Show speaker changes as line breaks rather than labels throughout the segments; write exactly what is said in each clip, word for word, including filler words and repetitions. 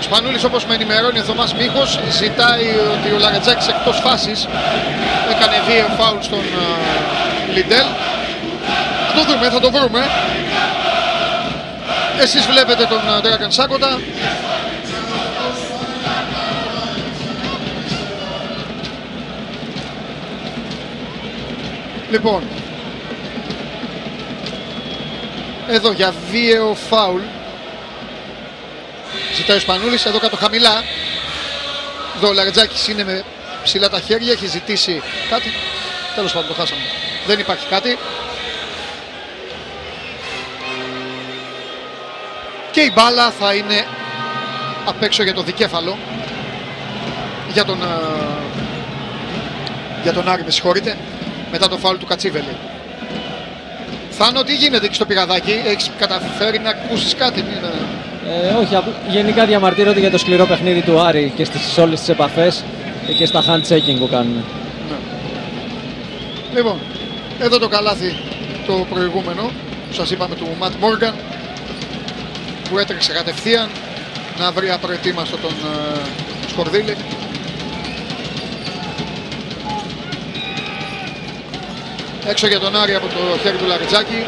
Σπανούλης, όπως με ενημερώνει ο Θωμάς Μίχος, ζητάει ότι ο Λαρετζάκης εκτός φάσης έκανε βίαιο φάουλ στον uh, Λιντέλ. Θα το δούμε, θα το βρούμε. Εσείς βλέπετε τον uh, Dragan Σάκοτα. Λοιπόν, εδώ για βίαιο φάουλ ζητάει ο Σπανούλης, εδώ κάτω χαμηλά. Εδώ ο Λαρετζάκης είναι με ψηλά τα χέρια, έχει ζητήσει κάτι. Τέλος πάντων, το χάσαμε. Δεν υπάρχει κάτι. Και η μπάλα θα είναι απ' έξω για το δικέφαλο. Για τον, για τον Άρη, με συγχωρείτε. Μετά το φάουλ του Κατσίβελη. Θάνο, τι γίνεται εκεί στο πηγαδάκι, έχεις καταφέρει να ακούσεις κάτι?
Ε, όχι, γενικά διαμαρτύρονται για το σκληρό παιχνίδι του Άρη και στις όλες τις επαφές και στα hand-checking που κάνουν.
Ναι. Λοιπόν, εδώ το καλάθι το προηγούμενο που σας είπαμε του Ματ Μόργαν, που έτρεξε κατευθείαν να βρει απροετοίμαστο τον uh, Σκορδίλη. Έξω για τον Άρη από το χέρι του Λαρετζάκη.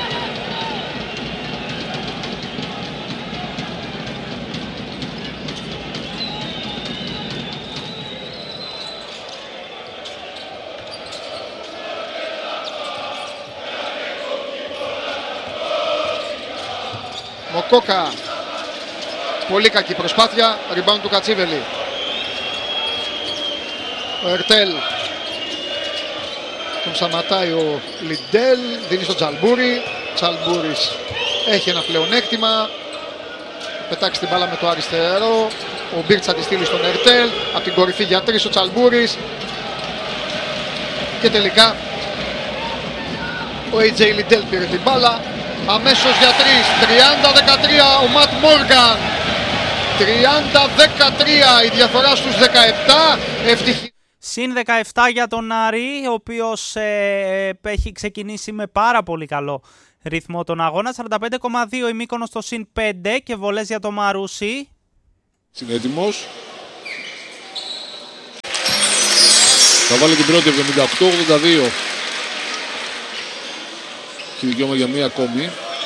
Μοκόκα. Πολύ κακή προσπάθεια. Rebound του Κατσίβελη. Ο Ερτέλ. Τον σταματάει ο Λιντέλ. Δίνει στο Τσαλμπούρι. Τσαλμπούρις έχει ένα πλεονέκτημα. Πετάξει την μπάλα με το αριστερό. Ο Μπίρτς θα τη στείλει στον Ερτέλ. Από την κορυφή για τρεις ο Τσαλμπούρις. Και τελικά ο έι τζέι Λιντέλ πήρε την μπάλα. Αμέσως για τρεις. τριάντα δεκατρία ο Ματ Μόργαν. τριάντα δεκατρία η διαφορά στους δεκαεπτά. Ευτυχή.
Συν δεκαεπτά για τον Άρη, ο οποίος ε, έχει ξεκινήσει με πάρα πολύ καλό ρυθμό τον αγώνα. σαράντα πέντε κόμμα δύο η Μύκονος στο συν πέντε και βολές για το Μαρούσι.
Είναι έτοιμος. Θα βάλει την πρώτη εβδομήντα οκτώ ογδόντα δύο. Έχει δικαίωμα για μία ακόμη.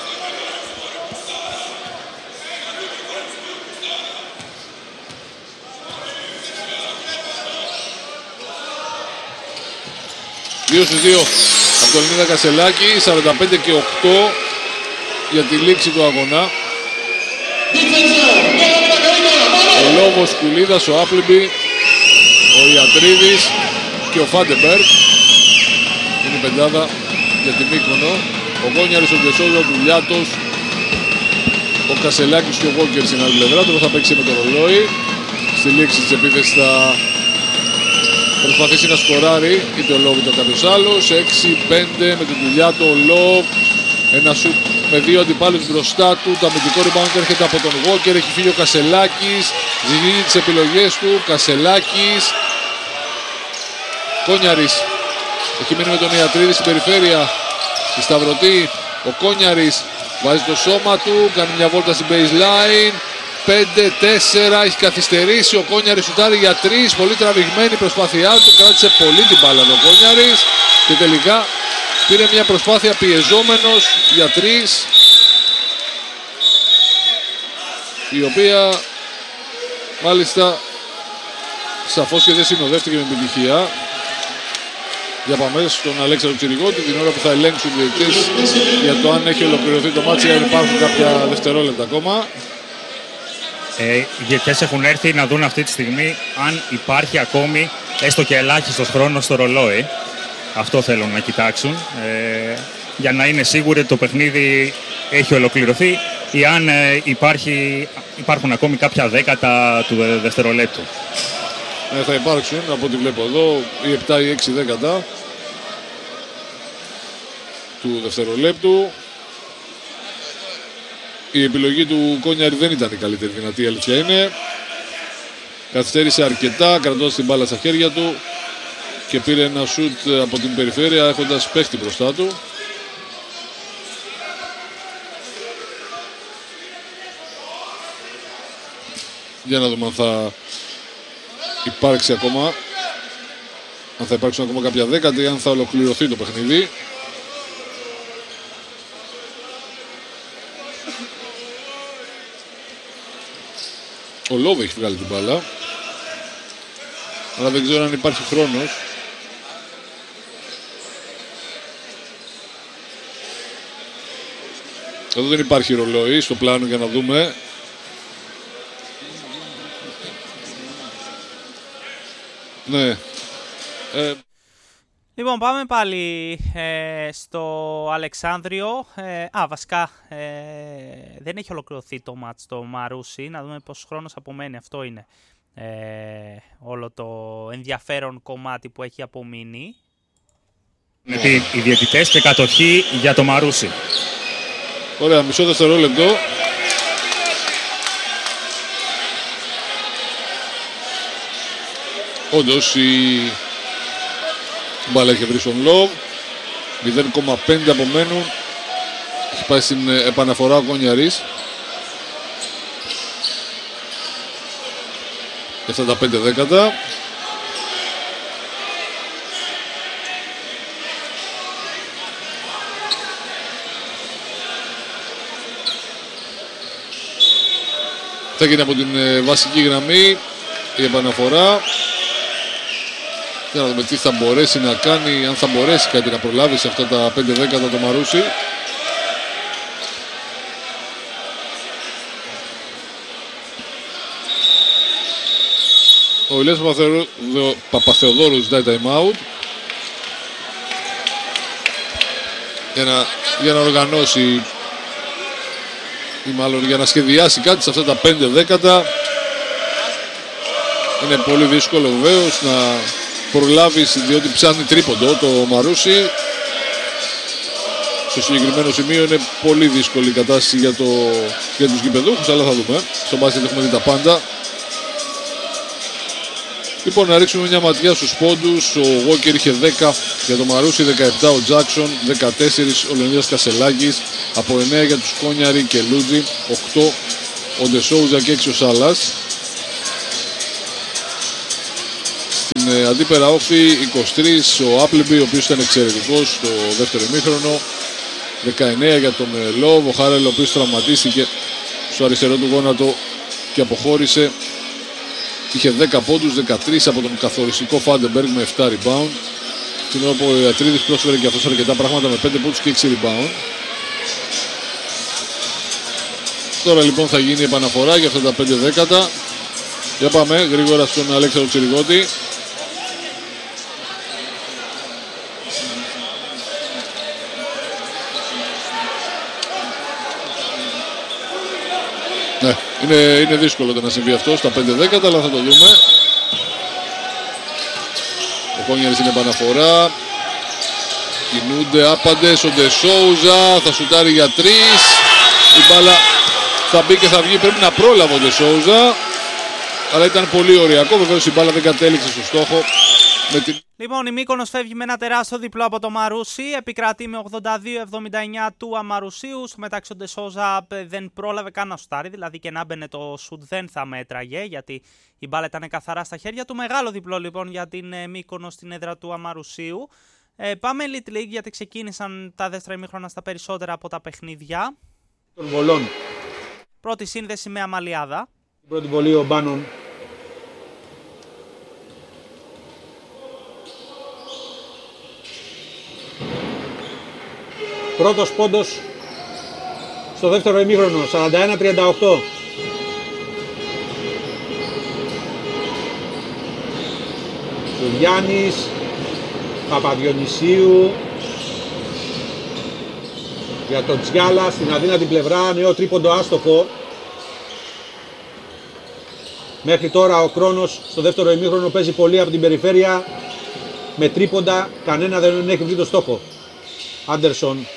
δύο στους δύο από τον Λίντα Κασελάκη, σαράντα πέντε και οκτώ για τη λήξη του αγώνα. Ο Λόγος, Κουλίδας, ο Άπλεμπι, ο Ιατρίδης και ο Φάντεμπεργκ είναι η πεντάδα για τη Μύκονο. Ο Γόνιαρης, ο Γκεσόλο, ο Δουλιάτος, ο Κασελάκης και ο Γόγκερ στην άλλη πλευρά. Τώρα θα παίξει με το ρολόι. Στη λήξη της επίθεσης θα προσπαθήσει να σκοράρει είτε ο Λόβ είτε κάποιος άλλος. έξι πέντε με τον Δουλιάτο, ο Λόβ. Ένα σουτ με δύο αντιπάλους μπροστά του. Το αμυντικό rebound έρχεται από τον Γόγκερ. Έχει φύγει ο Κασελάκης. Ζητεί τις επιλογές του. Κασελάκης. Κόνιαρης. Έχει μείνει με τον Ιατρίδη στην περιφέρεια. Στη Σταυρωτή. Ο Κόνιαρης βάζει το σώμα του. Κάνει μια βόλτα στην baseline. πέντε τέσσερα, έχει καθυστερήσει. Ο Κόνιαρης σουτάρει για τρεις. Πολύ τραβηγμένη η προσπάθειά του. Κράτησε πολύ την μπάλα ο Κόνιαρης. Και τελικά πήρε μια προσπάθεια πιεζόμενος για τρεις, η οποία μάλιστα σαφώς και δεν συνοδεύτηκε με επιτυχία. Για πάμε στον Αλέξανδρο Τσιριγότη την ώρα που θα ελέγξουν οι διαιτητές για το αν έχει ολοκληρωθεί το μάτσι, αν υπάρχουν κάποια δευτερόλεπτα ακόμα.
Ε, οι διαιτητές έχουν έρθει να δουν αυτή τη στιγμή αν υπάρχει ακόμη έστω και ελάχιστος χρόνος στο ρολόι. Αυτό θέλουν να κοιτάξουν ε, για να είναι σίγουροι ότι το παιχνίδι έχει ολοκληρωθεί ή αν ε, υπάρχει, υπάρχουν ακόμη κάποια δέκατα του δε, δευτερολέπτου.
Ε, θα υπάρξουν από ό,τι βλέπω εδώ οι επτά ή έξι δέκατα του δευτερολέπτου. Η επιλογή του Κόνιαρη δεν ήταν η καλύτερη δυνατή, η αλήθεια είναι. Καθυστέρησε αρκετά κρατώντας την μπάλα στα χέρια του και πήρε ένα σουτ από την περιφέρεια έχοντας παίχτη μπροστά του. Για να δούμε αν θα υπάρξει ακόμα, αν θα υπάρξουν ακόμα κάποια δέκατη ή αν θα ολοκληρωθεί το παιχνίδι. Ο Love έχει βγάλει την μπάλα, αλλά δεν ξέρω αν υπάρχει χρόνος. Εδώ δεν υπάρχει ρολόι στο πλάνο για να δούμε. Ναι. Ε...
Λοιπόν, πάμε πάλι ε, στο Αλεξάνδριο. Ε, α, βασικά ε, δεν έχει ολοκληρωθεί το μάτς στο Μαρούσι. Να δούμε πόσος χρόνος απομένει. Αυτό είναι ε, όλο το ενδιαφέρον κομμάτι που έχει απομείνει.
Είναι οι διαιτητές και κατοχή για το Μαρούσι.
Ωραία, μισό δευτερόλεπτο. Όντως η μπάλα έχει βρει στον Love. μηδέν κόμμα πέντε απομένουν. Έχει πάει στην επαναφορά ο Κόνιαρης. Και αυτά τα πέντε δέκατα. Θα γίνει από την ε, βασική γραμμή η επαναφορά. Για να δούμε τι θα μπορέσει να κάνει, αν θα μπορέσει κάτι να προλάβει σε αυτά τα πέντε δέκατα το Μαρούσι. Ο Ηλίας Παπαθεοδόρου ζητάει time out για να, για να οργανώσει ή μάλλον για να σχεδιάσει κάτι σε αυτά τα πέντε δέκατα. Είναι πολύ δύσκολο βεβαίως να προλάβεις, διότι ψάχνει τρίποντο το Μαρούσι. Στο συγκεκριμένο σημείο είναι πολύ δύσκολη η κατάσταση για, το, για τους γηπεδούχους, αλλά θα δούμε. Στο μπάσκετ έχουμε δει τα πάντα. Λοιπόν, να ρίξουμε μια ματιά στους πόντους. Ο Walker είχε δέκα για το Μαρούσι, δεκαεπτά ο Τζάκσον, δεκατέσσερα ο Λεωνίδας Κασελάκης, από εννέα για τους Κόνιαρη και Λούτζι, οκτώ ο Ντεσόουζα και έξι ο Σάλας. Στην ε, αντίπερα όχθη είκοσι τρία ο Άπλεμπι, ο οποίος ήταν εξαιρετικός στο δεύτερο ημίχρονο, δεκαεννέα για τον ε, Λόβ, ο Χάρελ, ο οποίος τραυματίστηκε στο αριστερό του γόνατο και αποχώρησε. Είχε δέκα πόντους, δεκατρία από τον καθοριστικό Φάντεμπεργκ με επτά rebound. Την ώρα που ο Ιατρίδης πρόσφερε και αυτός αρκετά πράγματα με πέντε πόντους και έξι rebound. Τώρα λοιπόν θα γίνει η επαναφορά για αυτά τα πέντε δέκατα. Για πάμε γρήγορα στον Αλέξανδρο Τσιριγότη. Ναι, είναι, είναι δύσκολο να συμβεί αυτό στα πέντε δέκατα, αλλά θα το δούμε. Ο Κόνιαρης είναι επαναφορά. Κινούνται άπαντες. Ο Ντεσόουζα θα σουτάρει για τρεις. Η μπάλα θα μπει και θα βγει. Πρέπει να πρόλαβε ο Ντεσόουζα, αλλά ήταν πολύ ωριακό. Βεβαίως η μπάλα δεν κατέληξε στο στόχο. Με την...
Λοιπόν, η Μύκονος φεύγει με ένα τεράστιο διπλό από το Μαρούσι. Επικρατεί με ογδόντα δύο εβδομήντα εννέα του Αμαρουσίου. Στο μεταξύ ο Ντεσόουζα δεν πρόλαβε καν να σουτάρει. Δηλαδή και να μπαινε το σουτ δεν θα μέτραγε, γιατί η μπάλα ήταν καθαρά στα χέρια του. Μεγάλο διπλό λοιπόν για την Μύκονο στην έδρα του Αμαρουσίου. Ε, πάμε Elite League, γιατί ξεκίνησαν τα δεύτερα ημίχρονα στα περισσότερα από τα παιχνίδια.
Των βολών.
Πρώτη σύνδεση με Αμαλιάδα.
Πρώτη βολή ο Μπάνον. Πρώτος πόντος στο δεύτερο ημίχρονο, σαράντα ένα τριάντα οκτώ. Ο Γιάννης, Παπαδιονυσίου, για τον Τσιάλα στην αδύνατη πλευρά, νέο τρίποντο άστοχο. Μέχρι τώρα ο Κρόνος στο δεύτερο ημίχρονο παίζει πολύ από την περιφέρεια με τρίποντα, κανένα δεν έχει βρει το στόχο. Άντερσον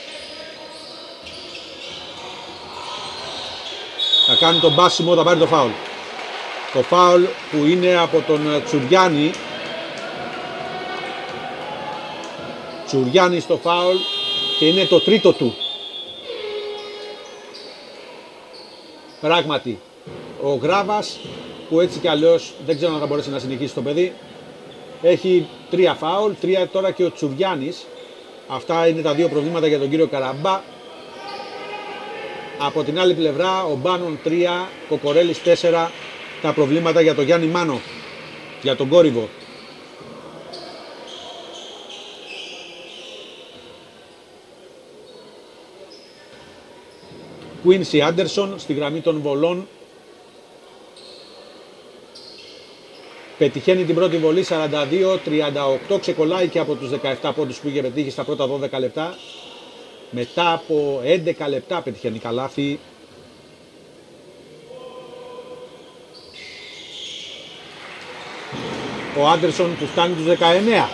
θα κάνει τον μπάσιμο, θα πάρει το φάουλ. Το φάουλ που είναι από τον Τσουριάννη. Τσουριάννη στο φάουλ και είναι το τρίτο του. Πράγματι, ο Γράβας που έτσι κι αλλιώς δεν ξέρω αν θα μπορέσει να συνεχίσει το παιδί. Έχει τρία φάουλ, τρία τώρα και ο Τσουριάνης. Αυτά είναι τα δύο προβλήματα για τον κύριο Καραμπά. Από την άλλη πλευρά ο Μπάνον τρία, Κοκορέλης τέσσερα, τα προβλήματα για τον Γιάννη Μάνο, για τον κόρυβο. Quincy Άντερσον στη γραμμή των βολών. Πετυχαίνει την πρώτη βολή σαράντα δύο τριάντα οκτώ, ξεκολλάει και από τους δεκαεπτά πόντους που είχε πετύχει στα πρώτα δώδεκα λεπτά. Μετά από έντεκα λεπτά πετυχαίνει καλάθι. Ο Άντερσον που φτάνει τους δεκαεννέα.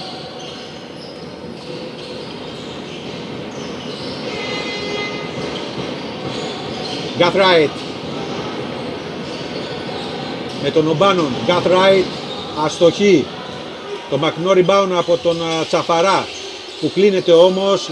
Γκαθράιτ με τον Ομπάνον. Γκαθράιτ αστοχή. Το μακρινό rebound από τον Τσαφαρά που κλείνεται όμως.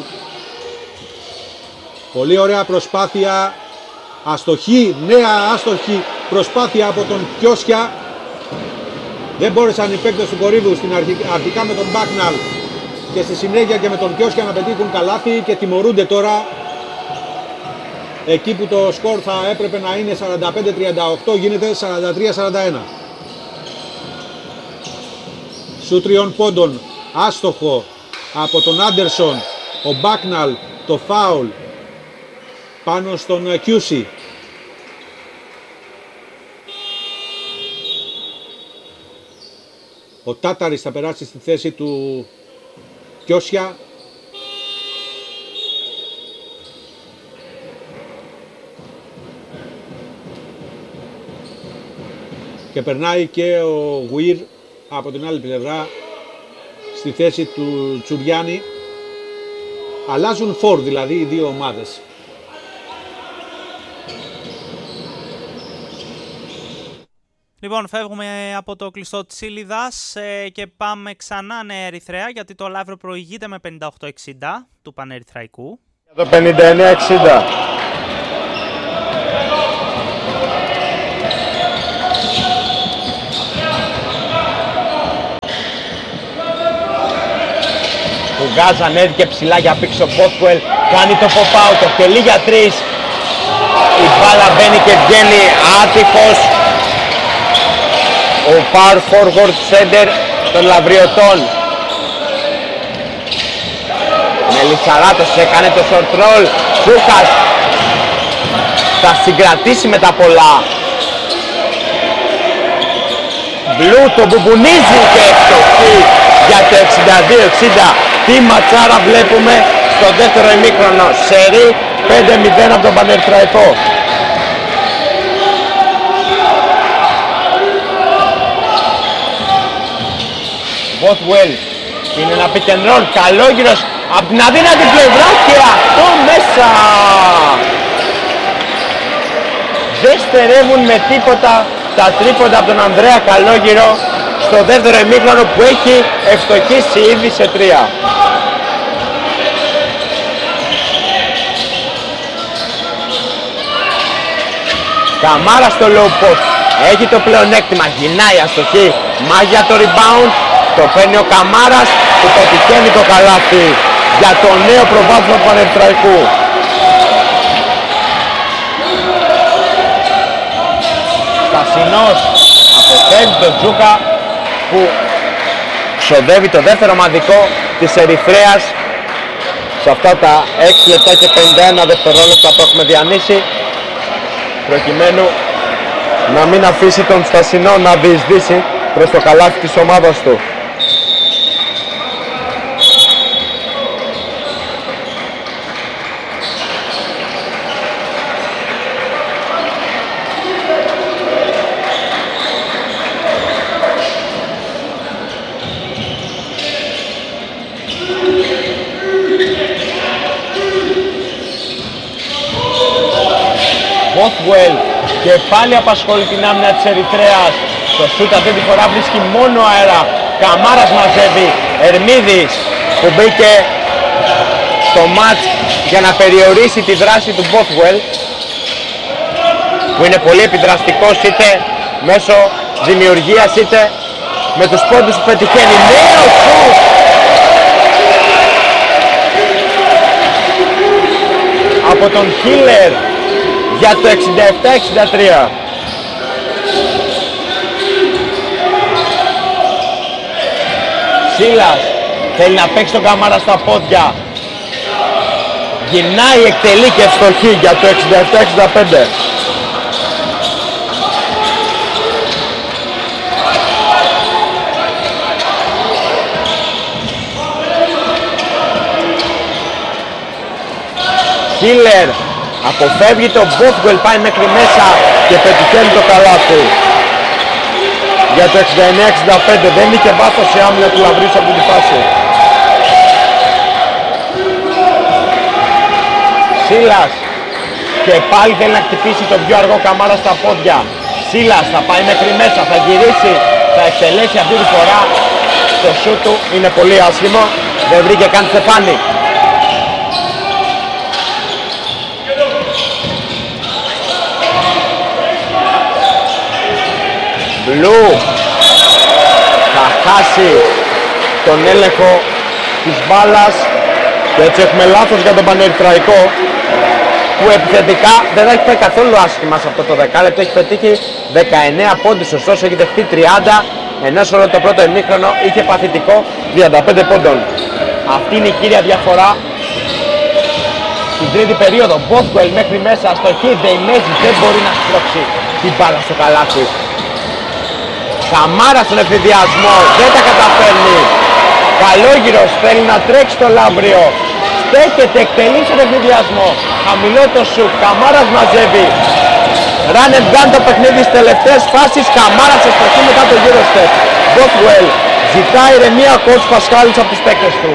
Πολύ ωραία προσπάθεια. Αστοχή, νέα άστοχη προσπάθεια από τον Κιώσια. Δεν μπόρεσαν οι παίκτες του κορύβου στην αρχι... αρχικά με τον Μπάκναλ και στη συνέχεια και με τον Κιώσια να πετύχουν καλάθι και τιμωρούνται τώρα. Εκεί που το σκορ θα έπρεπε να είναι σαράντα πέντε τριάντα οκτώ γίνεται σαράντα τρία σαράντα ένα. Σου τριών πόντων, άστοχο από τον Άντερσον, ο Μπάκναλ, το φάουλ πάνω στον Κιούσι. Ο Τάταρης θα περάσει στη θέση του Κιώσια. Και περνάει και ο Γουίρ από την άλλη πλευρά στη θέση του Τσουριάνη. Αλλάζουν φορ δηλαδή οι δύο ομάδες.
Λοιπόν, φεύγουμε από το κλειστό της Ήλιδας ε, και πάμε ξανά Νέα Ερυθρέα, γιατί το Λαύριο προηγείται με πενήντα οκτώ εξήντα του Πανερυθραϊκού.
Το πενήντα εννέα εξήντα. Ο Γκάζα ανέβηκε ψηλά για πίξο Μπόθουελ, κάνει το pop-out, το κελί για τρεις. Η μπάλα μπαίνει και βγαίνει άτυχος. Ο power forward center των Λαβριωτών. Μελισσαράτος έκανε το short roll. Ζούκας θα συγκρατήσει με τα πολλά. Μπλου το μπουμπουνίζει και ευστοχή για το εξήντα δύο εξήντα. Τι ματσάρα βλέπουμε στο δεύτερο ημίχρονο. Σερί πέντε μηδέν από τον Πανερυθραϊκό. Bothwell είναι ένα pick and roll, Καλόγυρος από την αδύνατη πλευρά και αυτό μέσα. Δεν στερεύουν με τίποτα τα τρίποντα από τον Ανδρέα Καλόγυρο στο δεύτερο ημίχρονο που έχει ευστοχίσει ήδη σε τρία. Καμάρα στο low post, έχει το πλεονέκτημα, γυρνάει αστοχή, μάγια το rebound, το παίρνει ο Καμάρας που πετυχαίνει το καλάθι για το νέο προβάδισμα του Πανερυθραϊκού. Στασινός αποφεύγει τον Τζούκα που ξοδεύει το δεύτερο ομαδικό της Ερυθρέας σε αυτά τα έξι λεπτά και πενήντα ένα δευτερόλεπτα που έχουμε διανύσει, προκειμένου να μην αφήσει τον Στασινό να διεισδύσει προς το καλάθι της ομάδας του. Bothwell και πάλι απασχολεί την άμυνα της Ερυθρέας. Το σούτ αυτή τη φορά βρίσκει μόνο αέρα. Καμάρας μαζεύει. Ερμίδης που μπήκε στο μάτς για να περιορίσει τη δράση του Bothwell, που είναι πολύ επιδραστικός είτε μέσω δημιουργίας είτε με τους πόντους που πετυχαίνει. Νέο σουτ! Από τον Χίλερ για το εξήντα επτά εξήντα τρία. Σίλας θέλει να παίξει τον Καμάρα στα πόδια. Γυρνάει, εκτελεί και ευστοχή για το εξήντα επτά εξήντα πέντε. Χίλερ αποφεύγει τον Μπόθγκουελ, πάει μέχρι μέσα και πετυχαίνει το καλάθι για το εξήντα εννέα εξήντα πέντε. Δεν είχε βάθος η άμυνα του Λαβρίου σε αυτή τη φάση. Σίλας και πάλι θέλει να χτυπήσει τον πιο αργό Καμάρα στα πόδια. Σίλας θα πάει μέχρι μέσα, θα γυρίσει, θα εκτελέσει αυτή τη φορά. Το σούτ του είναι πολύ άσχημο, δεν βρήκε καν στεφάνι. Μπλου θα χάσει τον έλεγχο της μπάλας και έτσι έχουμε λάθος για τον Πανερυθραϊκό, που επιθετικά δεν έχει πάει καθόλου άσχημα σε αυτό το δεκάλεπτο. Έχει πετύχει δεκαεννέα πόντους, ωστόσο έχει δεχτεί τριάντα, ενώ σε όλο το πρώτο ημίχρονο είχε παθητικό τριάντα πέντε πόντων. Αυτή είναι η κύρια διαφορά στην τρίτη περίοδο. Μπόθγκουελ μέχρι μέσα, στο χίδε η Μέση δεν μπορεί να στρώξει την μπάλα στο καλάθι. Καμάρα στον εφηδιασμό, δεν τα καταφέρνει. Καλόγυρος θέλει να τρέξει το Λαύριο. Στέκεται, εκτελεί στον εφηδιασμό. Χαμηλό το σουτ, Καμάρας μαζεύει. Run and gun το παιχνίδι στις τελευταίες φάσεις. Καμάρας εστοχή μετά το γύρο step. Μπόθγκουελ ζητάει ηρεμία ο coach Πασχάλης από τους παίκτες του.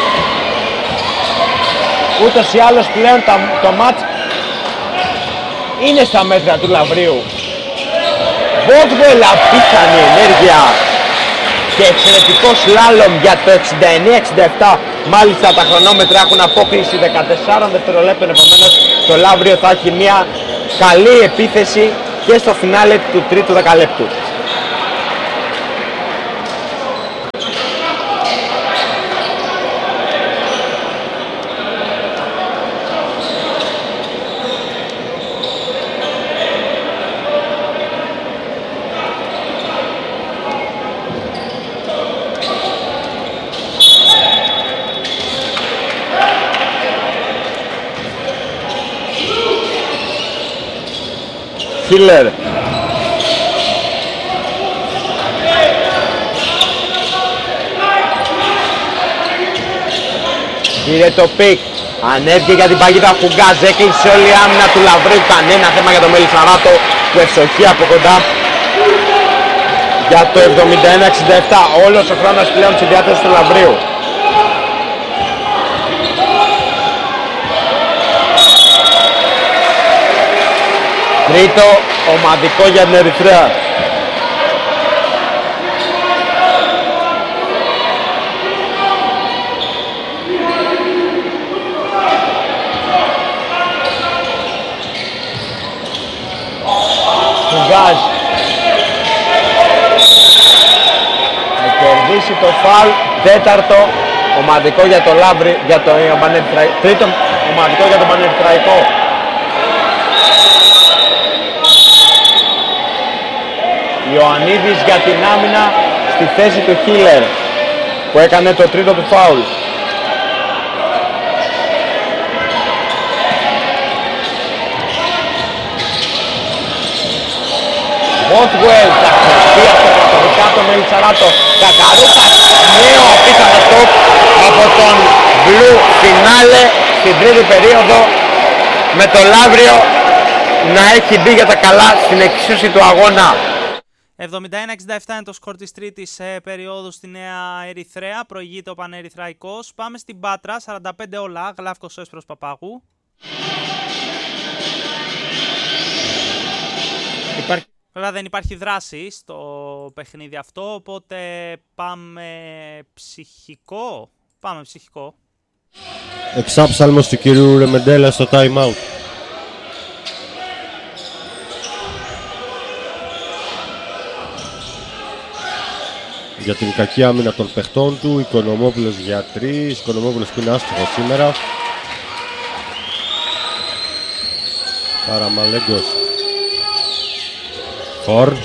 Ούτως ή άλλως πλέον το μάτς είναι στα μέτρα του Λαυρίου. Μπόθγκουελ, απίθανη ενέργεια και εξαιρετικό σλάλομ για το εξήντα εννέα εξήντα επτά. Μάλιστα τα χρονόμετρα έχουν απόκληση δεκατέσσερα δευτερολέπτων, επομένως το Λαύριο θα έχει μια καλή επίθεση και στο φινάλε του τρίτου δεκαλέπτου. Χίλερ πήρε το πικ, ανέβηκε για την παγίδα Φουγκάζ, έκλεισε όλη η άμυνα του Λαυρίου. Κανένα θέμα για τον Μελισσαράτο που ευστοχεί από κοντά για το εβδομήντα ένα εξήντα επτά. Όλος ο χρόνος πλέον στη διάθεση του Λαυρίου. Τρίτο ομαδικό για την Ερυθρέα. Φουγκάζ θα κερδίσει το φάουλ. Τέταρτο ομαδικό για το Λαύρι, για το Πανερυθραϊκό. Τρίτο ομαδικό για τον Πανερυθραϊκό. Ιωαννίδης για την άμυνα στη θέση του Χίλερ που έκανε το τρίτο του φάουλ. Μπόθγκουελ θα χρειαστεί αυτοκρατορικά τον Μελισσαράτο. Κακαρούκας, νέο απίθανο στόπ από τον Μπλου. Φινάλε στην τρίτη περίοδο με το Λαύριο να έχει μπει για τα καλά στην εξίσωση του αγώνα.
εβδομήντα ένα εξήντα επτά είναι το σκορ της τρίτης ε, περίοδου στη Νέα Ερυθρέα. Προηγείται ο Πανερυθραϊκός. Πάμε στην Πάτρα, σαράντα πέντε όλα. Γλάφκος Έσπρος Παπάγου.
Υπάρχει...
Βέβαια δεν υπάρχει δράση στο παιχνίδι αυτό, οπότε πάμε ψυχικό. Πάμε ψυχικό.
Εξάψαλμος του κυρίου Ρεμεντέλα στο time out. για την κακή άμυνα των παιχτών του. Οικονομόπουλος για τρεις. Οικονομόπουλος που είναι άστοχος σήμερα. Καραμαλέγκος. Χορν.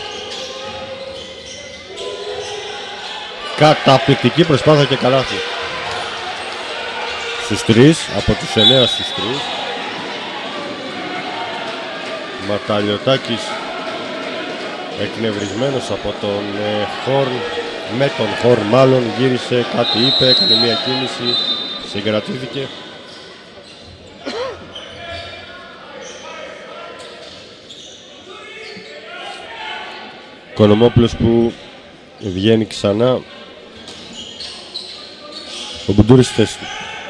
Καταπληκτική προσπάθεια και καλάθι. Στους τρεις, από τους εννέα στους τρεις. Ματαλιωτάκης εκνευρισμένος από τον ε, Χορν, με τον Χορν μάλλον, γύρισε, κάτι είπε, έκανε μια κίνηση, συγκρατήθηκε. Οικονομόπουλος που βγαίνει ξανά. Ο Μπουντούρης στη θέση του.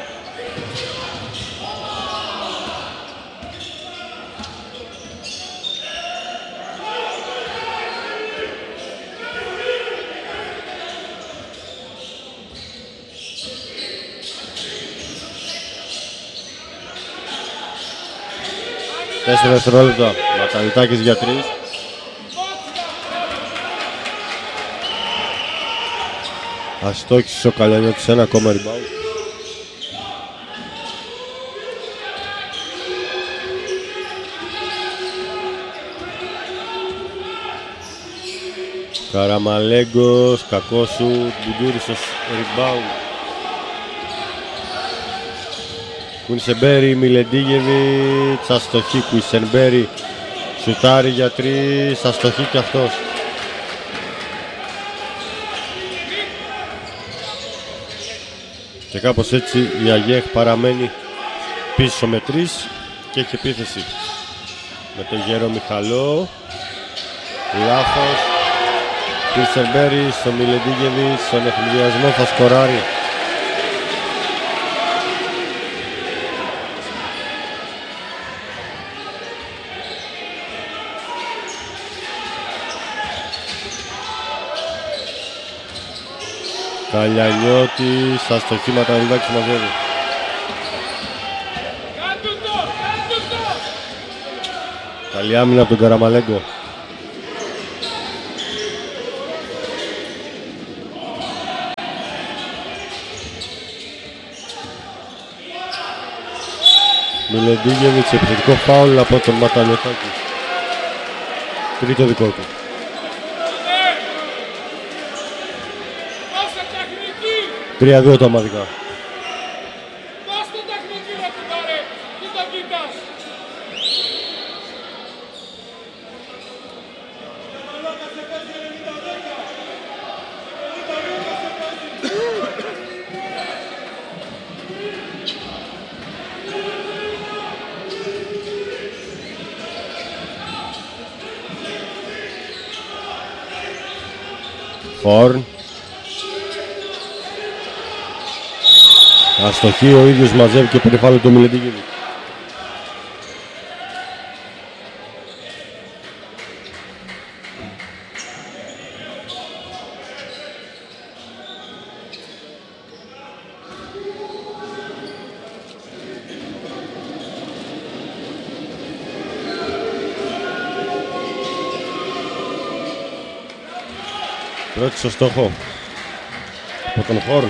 Τέσσερα δευτερόλεπτα. Ματαλιτάκης για τρεις. Αστόχησε ο Καλιανιώτης, ένα ακόμα rebound. Καραμαλέγκος, κακό σου, Μπουντούρης στο rebound. Κουνσεμπέρι, Μιλεντίγεβιτς, αστοχή, Κουισενμπέρι, σουτάρει για τρεις, αστοχή και αυτός. Και κάπως έτσι η ΑΓΕΧ παραμένει πίσω με τρεις και έχει επίθεση. Με τον Γέρο Μιχαλό, λάθος, Κουισενμπέρι στο Μιλεντίγεβιτς, στον εθνιδιασμό θα σκοράρει. Καλιανιώτης, αστοχή, Ματαλιδάκης μαζεύει. Καλή άμυνα από τον Καραμαλέγκο. Μιλεντίγεβιτς, επιθετικό φάουλ από τον Ματαλιωτάκη. Τρίτο δικό του. τρία δύο τα ομαδικά. Χορν. Αστοχή, ο ίδιος μαζεύει και περιφάλει το Μιλεντίγεβιτς. Πρώτη στο στόχο από τον Χορν.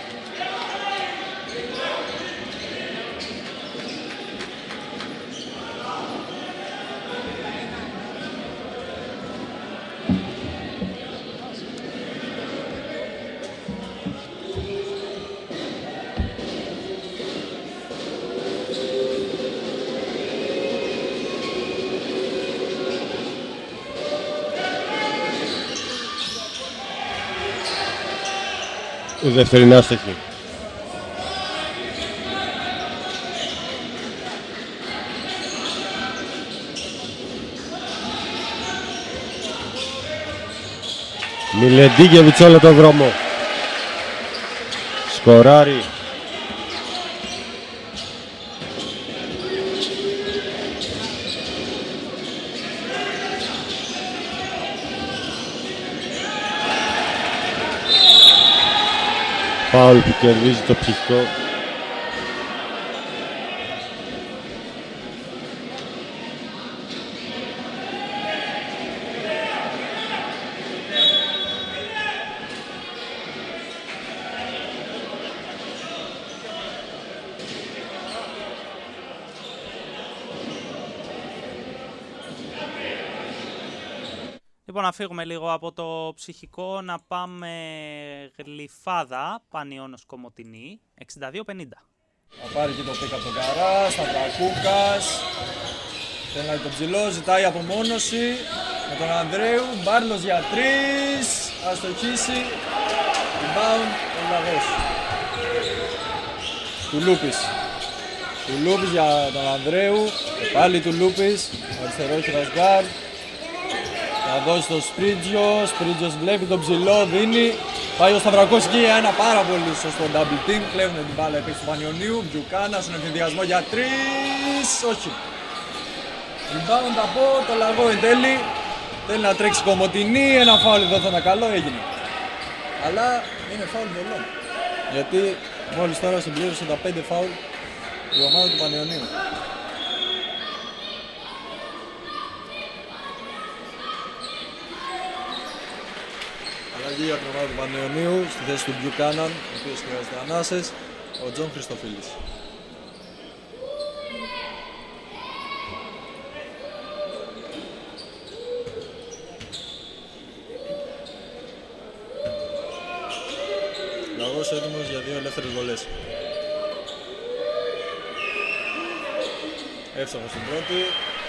Η δεύτερη είναι άστοχη. Μιλεντίγεβιτς όλο τον δρόμο. Σκοράρει. Φάουλ που κερδίζει το ψυχικό.
Λοιπόν, να φύγουμε λίγο από το ψυχικό, να πάμε Γλυφάδα, Πανιώνος Κομοτηνή, εξήντα δύο πενήντα.
Θα πάρει και το πικ από τον Καρά, Σταυρακούκας. Θέλει τον ψηλό, ζητάει απομόνωση με τον Ανδρέου. Μπάρλος για τρεις, αστοχίσει. Rebound, ο Λαγός. Του Λούπης. Του Λούπης για τον Ανδρέου. Και πάλι του Λούπης, αριστερό χειρασγκάρ. Θα δώσει στο Σπρίτζιο, Σπρίτζιος βλέπει τον ψηλό, δίνει. Πάει ο Σταυρακός εκεί για ένα πάρα πολύ σωστό double team. Κλέβουν την μπάλα επί του Πανιωνίου. Μπιουκάνα στον ευθυνδιασμό για τρεις. Όχι. Rebound από το Λαγό εν τέλει. Θέλει να τρέξει Κομοτηνή. Ένα φάουλ εδώ θα ήταν καλό, έγινε. Αλλά είναι φάουλ βολών. Γιατί μόλις τώρα συμπλήρωσε τα πέντε φάουλ η ομάδα του Πανιωνίου. Αλλαγή για την ομάδα του Πανιωνίου στη θέση του Μπιουκάναν, ο οποίος χρειάζεται ανάσες, ο Τζον Χριστοφίλης. Λαγός έτοιμος για δύο ελεύθερες βολές. Εύστοχος στην πρώτη.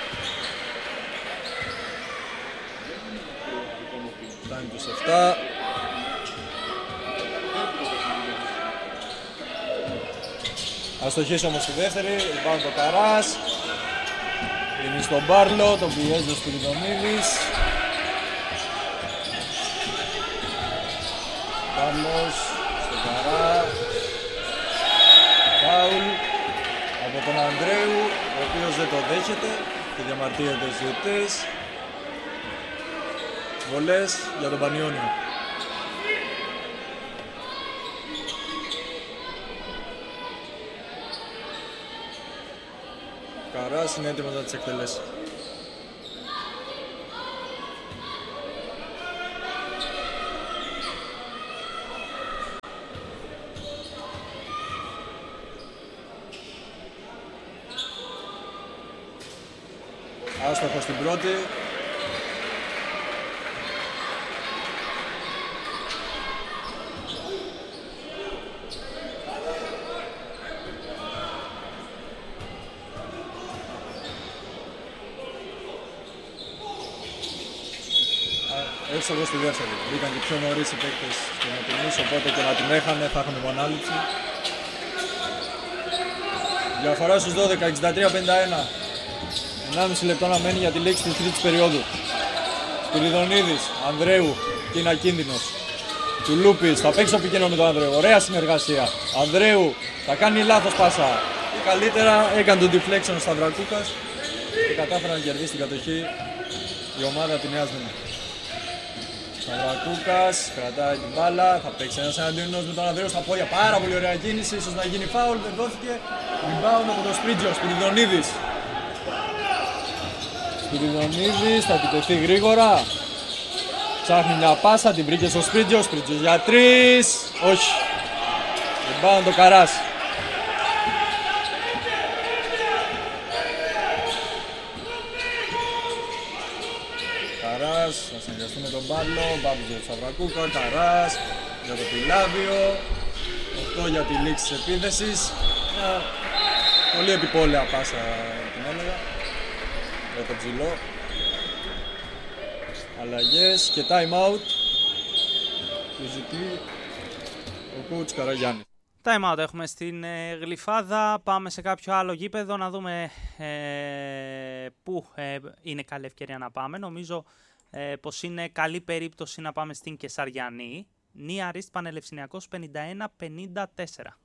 Φτάνει τους επτά. Αστοχής όμως στη δεύτερη, λοιπόν το Καράς. Είναι στον Μπάρλο, τον πιέζει ο Σπυριδονίδης. Μπάρλος στον Καρά. Φάουλ από τον Ανδρέου, ο οποίος δεν το δέχεται και διαμαρτύρεται στους διαιτητές. Βολές για τον Πανιώνιο. Καράς είναι έτοιμος να τις εκτελέσει. Άστοχος στην πρώτη. Εύστοχος στη δεύτερη. Μπήκαν και πιο νωρίς οι παίκτες του Μοτινής, οπότε και να την έχανε θα είχαμε επανάληψη. Διαφορά στους δώδεκα, εξήντα τρία πενήντα ένα. ενάμιση λεπτό να μένει για τη λήξη της τρίτης περίοδου. Σπυριδονίδης, Ανδρέου και είναι ακίνδυνος. Του Λούπης, θα παίξει το επικίνδυνο με τον Ανδρέου. Ωραία συνεργασία. Ανδρέου θα κάνει λάθος πάσα. Και καλύτερα έκανε τον deflection ο Σταυρακούκας και κατάφερε να κερδίσει την κατοχή η ομάδα τη Νέας Μήνη. Σταυρακούκας κρατάει την μπάλα, θα παίξει ένας εναντίον με τον Ανδρέου στα πόδια. Πάρα πολύ ωραία κίνηση, ίσως να γίνει φάουλ, δεν δόθηκε. Rebound από τον Σπρίτζιο, Σπυριδονίδης. Σπυριδονίδης θα επιτεθεί γρήγορα. Ψάχνει μια πάσα, την βρήκε στο Σπρίτζιο, Σπρίτζιος για τρεις. Όχι. Rebound το Καράς. Καράς, θα συνεργαστεί με τον Μπάρλο, Μπάρλος για τον Σταυρακούκο, Καράς για το Πιλάβιο, οκτώ για τη λήξη της επίθεσης. Μια πολύ επιπόλαια πάσα την έλεγα για το ψηλό. Αλλαγές και time out που ζητεί ο coach Καραγιάννης.
Time out έχουμε στην ε, Γλυφάδα, πάμε σε κάποιο άλλο γήπεδο να δούμε ε, πού ε, είναι καλή ευκαιρία να πάμε. Νομίζω ε, πως είναι καλή περίπτωση να πάμε στην Κεσαριανή. Νία Ρίστ Πανελευσυνιακός πενήντα ένα πενήντα τέσσερα.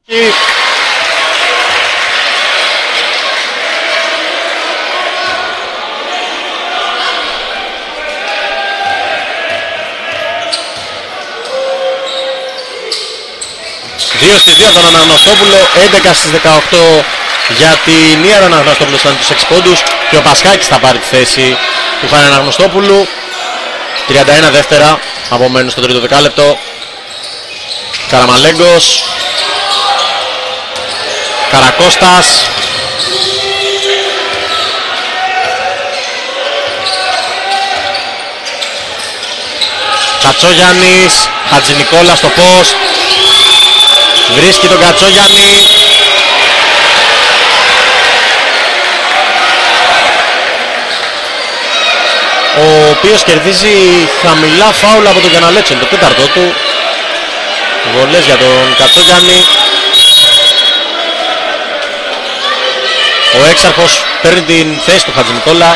δύο στις δύο τον Αναγνωστόπουλο, έντεκα στις δεκαοκτώ για την Νία. Ο Αναγνωστόπουλος ήταν τους έξι πόντους και ο Πασχάκης θα πάρει τη θέση του Χάνη Αναγνωστόπουλου. τριάντα ένα δεύτερα απομένουν στο τρίτο δεκάλεπτο. Καραμαλέγκος, Καρακώστας, Κατσόγιαννης, Χατζηνικόλα στο post. Βρίσκει τον Κατσόγιαννη. Ο οποίος κερδίζει χαμηλά φάουλα από τον Γιανναλέτσον, το τέταρτο του. Βολές για τον Κατσόγιαννη. Ο έξαρχος παίρνει την θέση του Χατζηνικόλα.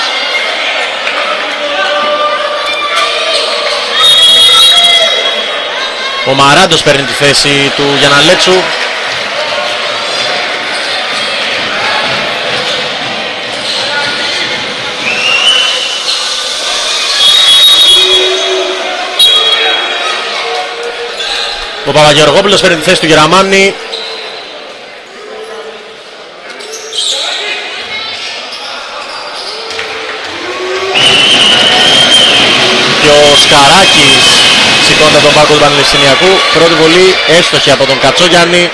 Ο Μαράντος παίρνει τη θέση του Γιανναλέτσου. Ο Παπαγεωργόπουλος παίρνει τη θέση του Γεραμάνη. Και ο Σκαράκης σηκώνεται τον πάγκο του Πανελληνιακού. Πρώτη βολή έστοχη από τον Κατσόγιαννη.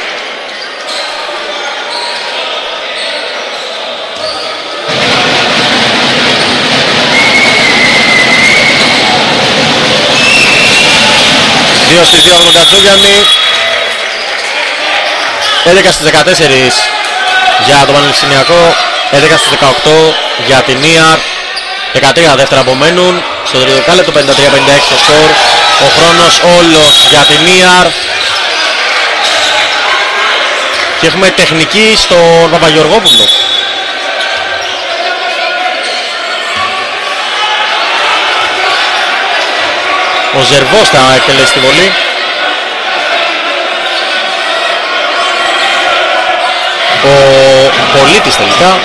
δύο στις δύο από τον Κατσόγιαννη. έντεκα στις δεκατέσσερα για τον Πανελληνιακό, έντεκα στις δεκαοκτώ για την Ίαρ. δεκατρία δεύτερα απομένουν. Στο τρίτο δεκάλεπτο, πενήντα τρία πενήντα έξι το σκορ. Ο χρόνος όλος για την Ίαρ. Και έχουμε τεχνική στον Παπαγεωργόπουλο. Ο Ζερβός θα εκτελέσει τη βολή. Ο Πολίτης τελικά.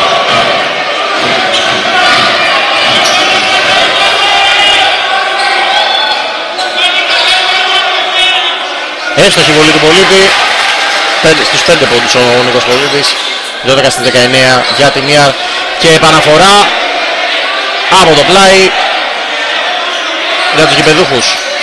Εύστοχη βολή του Πολίτη. Στους πέντε πόντους ο Νίκος Πολίτης. δώδεκα στις δεκαεννέα για την Ίαρ. Και επαναφορά από το πλάι για τους γηπεδούχους.